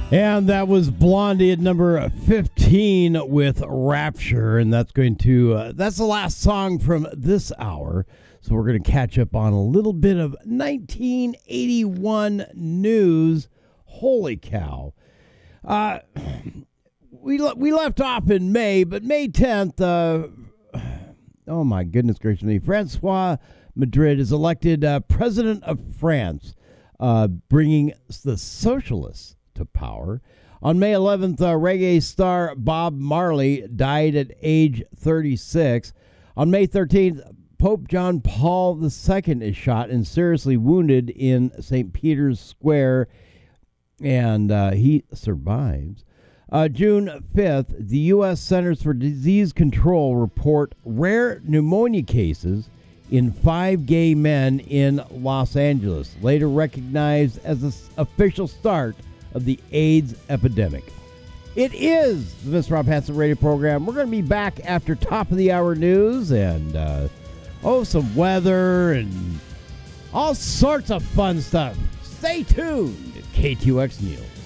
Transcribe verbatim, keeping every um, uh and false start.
And that was Blondie at number fifteen with Rapture. And that's going to, uh, that's the last song from this hour. So we're going to catch up on a little bit of nineteen eighty-one news. Holy cow. Uh, we, le- we left off in May, but May tenth, uh, oh my goodness gracious me, Francois Madrid is elected uh, president of France, uh, bringing the socialists to power. On May eleventh, uh, reggae star Bob Marley died at age thirty-six. On May thirteenth, Pope John Paul the Second is shot and seriously wounded in Saint Peter's Square, and uh, he survives. Uh, June fifth, the U S Centers for Disease Control report rare pneumonia cases in five gay men in Los Angeles, later recognized as the official start of the AIDS epidemic. It is the Mister Rob Hanson radio program. We're going to be back after top of the hour news and, uh, oh, some weather and all sorts of fun stuff. Stay tuned at K T U X News.